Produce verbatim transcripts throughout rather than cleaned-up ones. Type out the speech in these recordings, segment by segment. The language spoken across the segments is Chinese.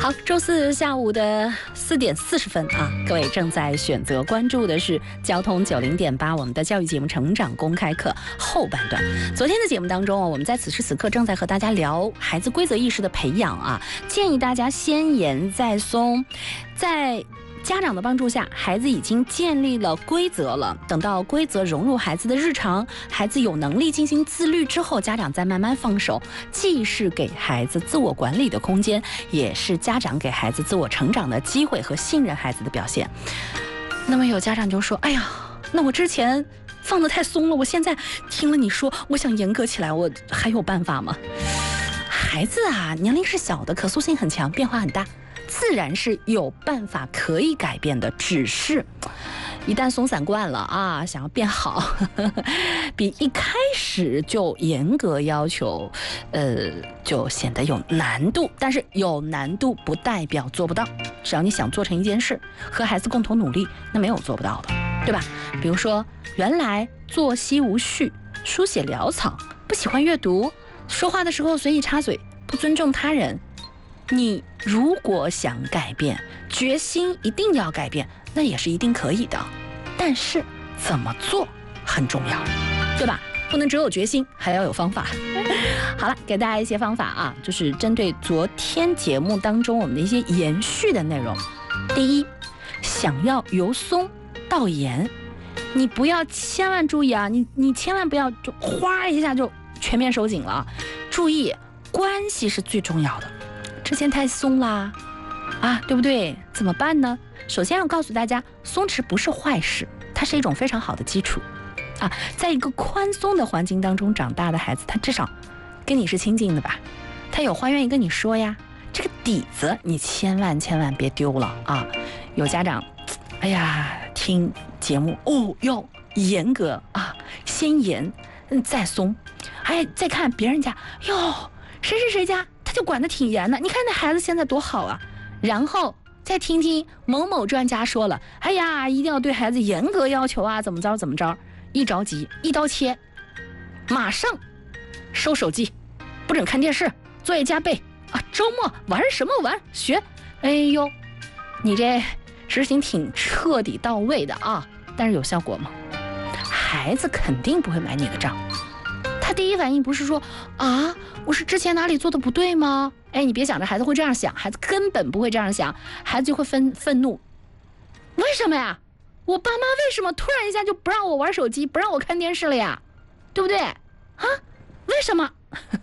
好，周四下午的四点四十分啊，各位正在选择关注的是交通九零点八我们的教育节目《成长公开课》后半段。昨天的节目当中啊，我们在此时此刻正在和大家聊孩子规则意识的培养啊，建议大家先严再松，在家长的帮助下，孩子已经建立了规则了。等到规则融入孩子的日常，孩子有能力进行自律之后，家长再慢慢放手，既是给孩子自我管理的空间，也是家长给孩子自我成长的机会和信任孩子的表现。那么有家长就说：“哎呀，那我之前放得太松了，我现在听了你说，我想严格起来，我还有办法吗？”孩子啊，年龄是小的，可塑性很强，变化很大。自然是有办法可以改变的，只是一旦松散惯了啊，想要变好，呵呵比一开始就严格要求，呃，就显得有难度。但是有难度不代表做不到，只要你想做成一件事，和孩子共同努力，那没有做不到的，对吧？比如说，原来作息无序，书写潦草，不喜欢阅读，说话的时候随意插嘴，不尊重他人。你如果想改变，决心一定要改变，那也是一定可以的。但是怎么做很重要，对吧？不能只有决心，还要有方法。好了，给大家一些方法啊，就是针对昨天节目当中我们的一些延续的内容。第一，想要由松到严，你不要千万注意啊，你你千万不要就哗一下就全面收紧了。注意，关系是最重要的。之前太松啦，啊，对不对？怎么办呢？首先要告诉大家，松弛不是坏事，它是一种非常好的基础，啊，在一个宽松的环境当中长大的孩子，他至少跟你是亲近的吧，他有话愿意跟你说呀，这个底子你千万千万别丢了啊！有家长，哎呀，听节目哦，要严格啊，先严再松，哎，再看别人家哟，谁谁谁家。他就管得挺严的，你看那孩子现在多好啊！然后再听听某某专家说了，哎呀，一定要对孩子严格要求啊，怎么着怎么着，一着急一刀切，马上收手机，不准看电视，作业加倍啊！周末玩什么玩？学，哎呦，你这执行挺彻底到位的啊！但是有效果吗？孩子肯定不会买你的账。他第一反应不是说啊，我是之前哪里做的不对吗？哎，你别想着孩子会这样想，孩子根本不会这样想，孩子就会愤愤怒。为什么呀？我爸妈为什么突然一下就不让我玩手机，不让我看电视了呀？对不对？啊？为什么？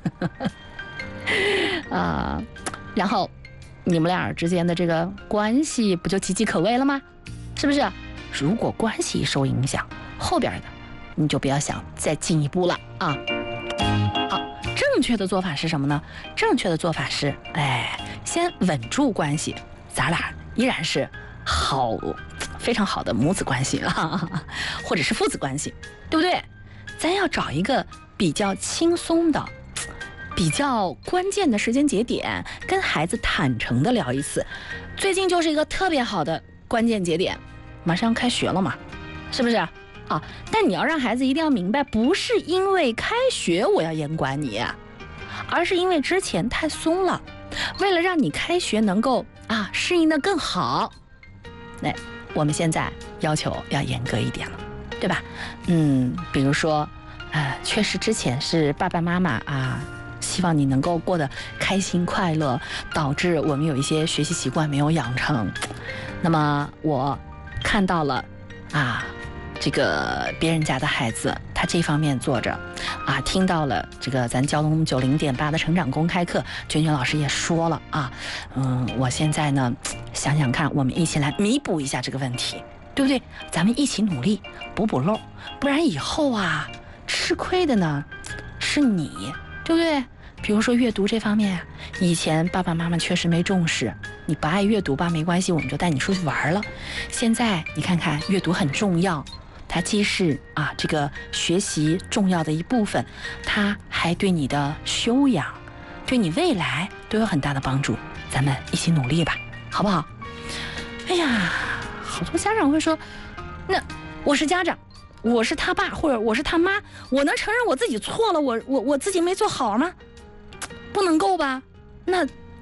啊，然后你们俩之间的这个关系不就岌岌可危了吗？是不是？如果关系受影响，后边的你就不要想再进一步了啊。好，正确的做法是什么呢？正确的做法是，哎，先稳住关系，咱俩依然是好，非常好的母子关系啊，或者是父子关系，对不对？咱要找一个比较轻松的、比较关键的时间节点，跟孩子坦诚的聊一次。最近就是一个特别好的关键节点，马上开学了嘛，是不是？啊！但你要让孩子一定要明白，不是因为开学我要严管你，而是因为之前太松了，为了让你开学能够啊适应得更好，那我们现在要求要严格一点了，对吧？嗯，比如说，呃，确实之前是爸爸妈妈啊，希望你能够过得开心快乐，导致我们有一些学习习惯没有养成。那么我看到了啊。这个别人家的孩子，他这方面做着，啊，听到了这个咱交通九零点八的成长公开课，娟娟老师也说了啊，嗯，我现在呢，想想看，我们一起来弥补一下这个问题，对不对？咱们一起努力补补漏，不然以后啊，吃亏的呢是你，对不对？比如说阅读这方面，以前爸爸妈妈确实没重视，你不爱阅读吧，没关系，我们就带你出去玩了。现在你看看，阅读很重要。它既是啊这个学习重要的一部分，它还对你的修养，对你未来都有很大的帮助。咱们一起努力吧，好不好？哎呀，好多家长会说，那我是家长，我是他爸或者我是他妈，我能承认我自己错了，我我我自己没做好吗？不能够吧？那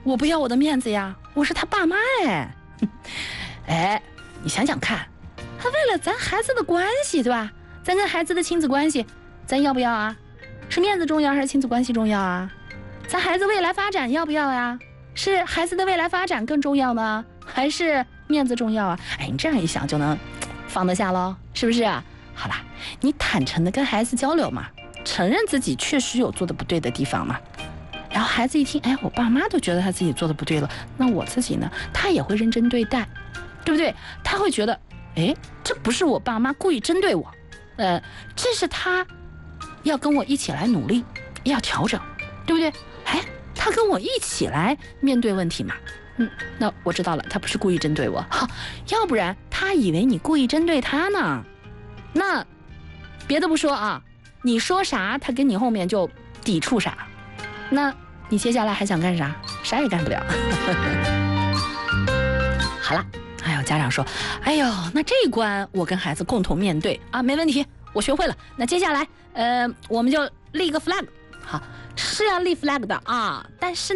我不要我的面子呀，我是他爸妈哎。哎，你想想看，他为了咱孩子的关系，对吧？咱跟孩子的亲子关系，咱要不要啊？是面子重要还是亲子关系重要啊？咱孩子未来发展要不要呀？是孩子的未来发展更重要呢，还是面子重要啊？哎，你这样一想就能放得下喽，是不是啊？好啦，你坦诚的跟孩子交流嘛，承认自己确实有做的不对的地方嘛。然后孩子一听，哎，我爸妈都觉得他自己做的不对了，那我自己呢，他也会认真对待，对不对？他会觉得，哎，这不是我爸妈故意针对我，呃，这是他要跟我一起来努力，要调整，对不对？哎，他跟我一起来面对问题嘛。嗯，那我知道了，他不是故意针对我，哈，要不然他以为你故意针对他呢。那别的不说啊，你说啥，他跟你后面就抵触啥。那你接下来还想干啥？啥也干不了。好了，还有家长说，哎呦，那这一关我跟孩子共同面对啊，没问题，我学会了。那接下来，呃，我们就立个 flag， 好，是要立 flag 的啊，但是